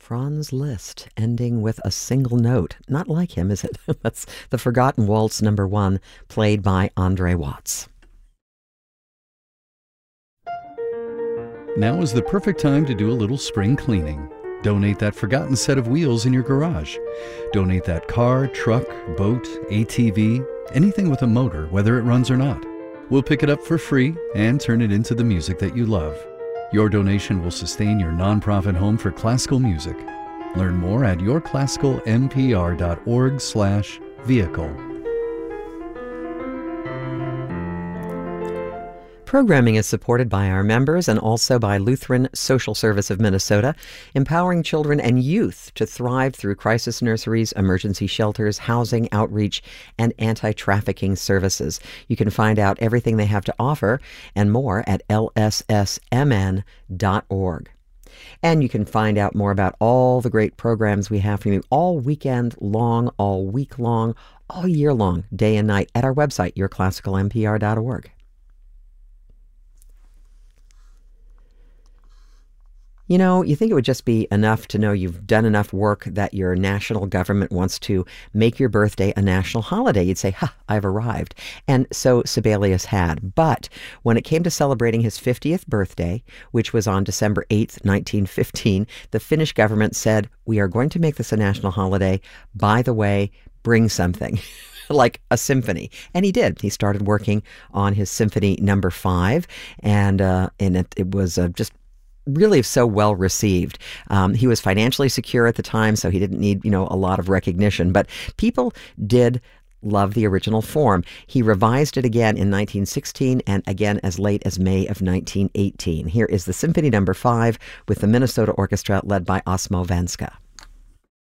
Franz Liszt, ending with a single note. Not like him, is it? That's the Forgotten Waltz No. 1, played by Andre Watts. Now is the perfect time to do a little spring cleaning. Donate that forgotten set of wheels in your garage. Donate that car, truck, boat, ATV, anything with a motor, whether it runs or not. We'll pick it up for free and turn it into the music that you love. Your donation will sustain your nonprofit home for classical music. Learn more at yourclassicalmpr.org/vehicle. Programming is supported by our members and also by Lutheran Social Service of Minnesota, empowering children and youth to thrive through crisis nurseries, emergency shelters, housing, outreach, and anti-trafficking services. You can find out everything they have to offer and more at lssmn.org. And you can find out more about all the great programs we have for you all weekend long, all week long, all year long, day and night at our website, yourclassicalmpr.org. You know, you think it would just be enough to know you've done enough work that your national government wants to make your birthday a national holiday. You'd say, I've arrived. And so Sibelius had. But when it came to celebrating his 50th birthday, which was on December 8th, 1915, the Finnish government said, we are going to make this a national holiday. By the way, bring something. Like a symphony. And he did. He started working on his Symphony No. 5, and it was just really so well received. He was financially secure at the time, so he didn't need, a lot of recognition. But people did love the original form. He revised it again in 1916 and again as late as May of 1918. Here is the Symphony No. 5 with the Minnesota Orchestra led by Osmo Vanska.